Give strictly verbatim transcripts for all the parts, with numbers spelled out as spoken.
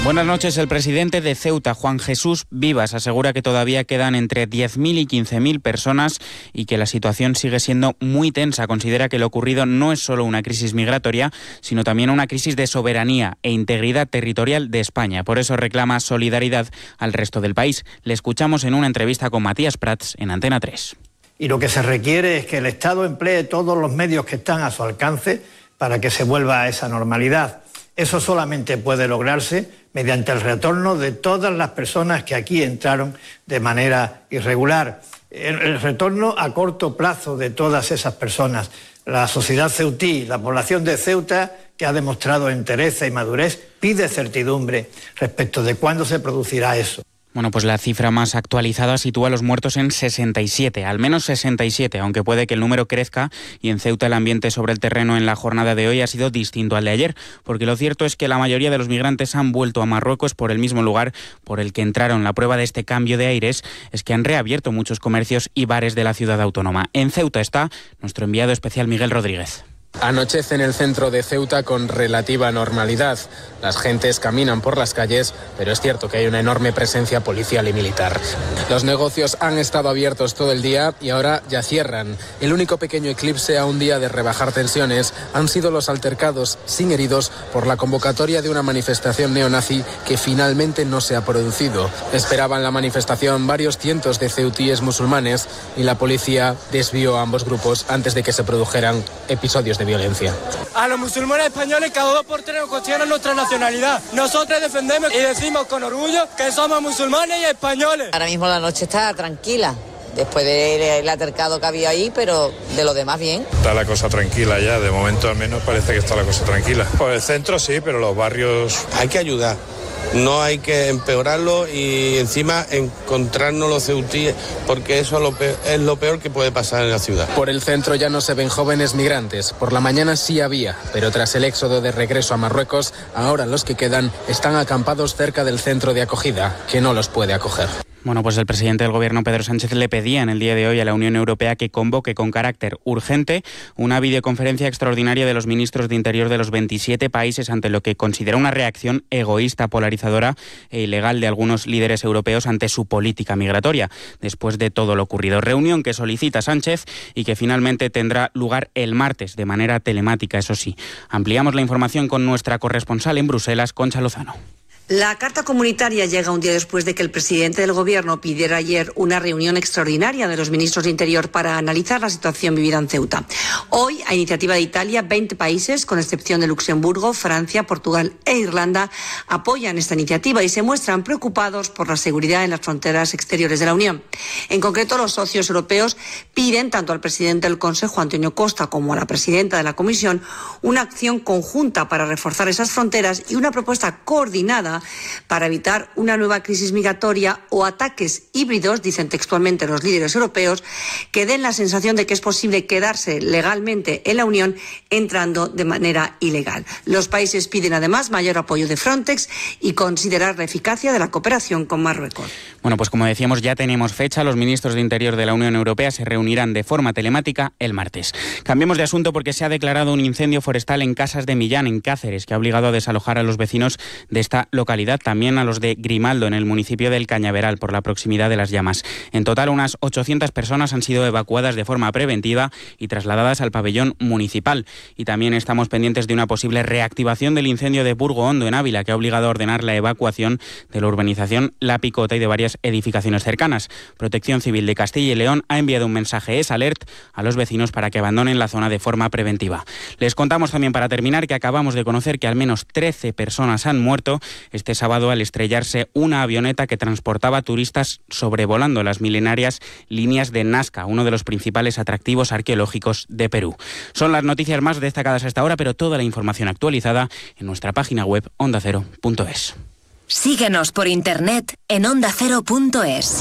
Buenas noches. El presidente de Ceuta, Juan Jesús Vivas, asegura que todavía quedan entre diez mil y quince mil personas y que la situación sigue siendo muy tensa. Considera que lo ocurrido no es solo una crisis migratoria, sino también una crisis de soberanía e integridad territorial de España. Por eso reclama solidaridad al resto del país. Le escuchamos en una entrevista con Matías Prats en Antena tres. Y lo que se requiere es que el Estado emplee todos los medios que están a su alcance para que se vuelva a esa normalidad. Eso solamente puede lograrse mediante el retorno de todas las personas que aquí entraron de manera irregular. El, el retorno a corto plazo de todas esas personas. La sociedad ceutí, la población de Ceuta, que ha demostrado entereza y madurez, pide certidumbre respecto de cuándo se producirá eso. Bueno, pues la cifra más actualizada sitúa a los muertos en sesenta y siete, al menos sesenta y siete, aunque puede que el número crezca, y en Ceuta el ambiente sobre el terreno en la jornada de hoy ha sido distinto al de ayer, porque lo cierto es que la mayoría de los migrantes han vuelto a Marruecos por el mismo lugar por el que entraron. La prueba de este cambio de aires es que han reabierto muchos comercios y bares de la ciudad autónoma. En Ceuta está nuestro enviado especial Miguel Rodríguez. Anochece en el centro de Ceuta con relativa normalidad. Las gentes caminan por las calles, pero es cierto que hay una enorme presencia policial y militar. Los negocios han estado abiertos todo el día y ahora ya cierran. El único pequeño eclipse a un día de rebajar tensiones han sido los altercados sin heridos por la convocatoria de una manifestación neonazi que finalmente no se ha producido. Esperaban la manifestación varios cientos de ceutíes musulmanes y la policía desvió a ambos grupos antes de que se produjeran episodios de violencia. A los musulmanes españoles cada dos por tres nos cuestionan nuestra nacionalidad. Nosotros defendemos y decimos con orgullo que somos musulmanes y españoles. Ahora mismo la noche está tranquila, después del altercado que había ahí, pero de lo demás bien. Está la cosa tranquila ya, de momento al menos parece que está la cosa tranquila. Pues el centro sí, pero los barrios... Hay que ayudar. No hay que empeorarlo y encima encontrarnos los ceutíes, porque eso es lo, peor, es lo peor que puede pasar en la ciudad. Por el centro ya no se ven jóvenes migrantes. Por la mañana sí había, pero tras el éxodo de regreso a Marruecos, ahora los que quedan están acampados cerca del centro de acogida, que no los puede acoger. Bueno, pues el presidente del Gobierno, Pedro Sánchez, le pedía en el día de hoy a la Unión Europea que convoque con carácter urgente una videoconferencia extraordinaria de los ministros de Interior de los veintisiete países ante lo que considera una reacción egoísta, polarizadora e ilegal de algunos líderes europeos ante su política migratoria, después de todo lo ocurrido. Reunión que solicita Sánchez y que finalmente tendrá lugar el martes de manera telemática, eso sí. Ampliamos la información con nuestra corresponsal en Bruselas, Concha Lozano. La carta comunitaria llega un día después de que el presidente del Gobierno pidiera ayer una reunión extraordinaria de los ministros de Interior para analizar la situación vivida en Ceuta. Hoy, a iniciativa de Italia, veinte países, con excepción de Luxemburgo, Francia, Portugal e Irlanda, apoyan esta iniciativa y se muestran preocupados por la seguridad en las fronteras exteriores de la Unión. En concreto, los socios europeos piden tanto al presidente del Consejo, Antonio Costa, como a la presidenta de la Comisión una acción conjunta para reforzar esas fronteras y una propuesta coordinada para evitar una nueva crisis migratoria o ataques híbridos, dicen textualmente los líderes europeos, que den la sensación de que es posible quedarse legalmente en la Unión entrando de manera ilegal. Los países piden además mayor apoyo de Frontex y considerar la eficacia de la cooperación con Marruecos. Bueno, pues como decíamos, ya tenemos fecha. Los ministros de Interior de la Unión Europea se reunirán de forma telemática el martes. Cambiemos de asunto porque se ha declarado un incendio forestal en Casas de Millán, en Cáceres, que ha obligado a desalojar a los vecinos de esta localidad. localidad, también a los de Grimaldo, en el municipio del Cañaveral, por la proximidad de las llamas. En total, unas ochocientas personas han sido evacuadas de forma preventiva y trasladadas al pabellón municipal. Y también estamos pendientes de una posible reactivación del incendio de Burgo Hondo, en Ávila, que ha obligado a ordenar la evacuación de la urbanización La Picota y de varias edificaciones cercanas. Protección Civil de Castilla y León ha enviado un mensaje S Alert a los vecinos para que abandonen la zona de forma preventiva. Les contamos también, para terminar, que acabamos de conocer que al menos trece personas han muerto este sábado al estrellarse una avioneta que transportaba turistas sobrevolando las milenarias líneas de Nazca, uno de los principales atractivos arqueológicos de Perú. Son las noticias más destacadas hasta ahora, pero toda la información actualizada en nuestra página web onda cero punto es. Síguenos por internet en onda cero punto es.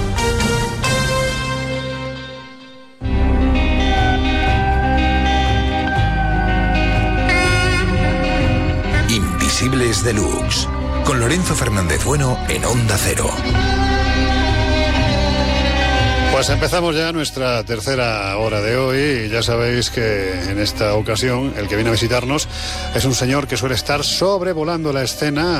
Invisibles Deluxe, con Lorenzo Fernández Bueno en Onda Cero. Pues empezamos ya nuestra tercera hora de hoy y ya sabéis que en esta ocasión el que viene a visitarnos es un señor que suele estar sobrevolando la escena